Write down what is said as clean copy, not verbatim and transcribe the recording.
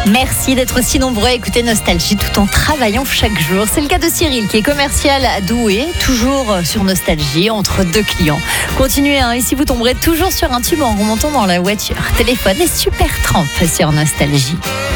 Merci d'être aussi nombreux à écouter Nostalgie tout en travaillant chaque jour. C'est le cas de Cyril qui est commercial à Douai, toujours sur Nostalgie entre deux clients. Continuez, ici vous tomberez toujours sur un tube en remontant dans la voiture. Téléphone et super trempe sur Nostalgie.